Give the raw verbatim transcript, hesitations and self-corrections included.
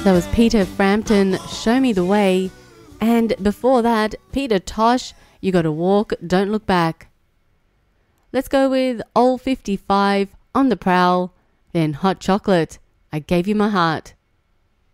That was Peter Frampton, Show Me the Way. And before that, Peter Tosh, You Gotta Walk, Don't Look Back. Let's go with Old fifty-five, On the Prowl. Then Hot Chocolate, I Gave You My Heart.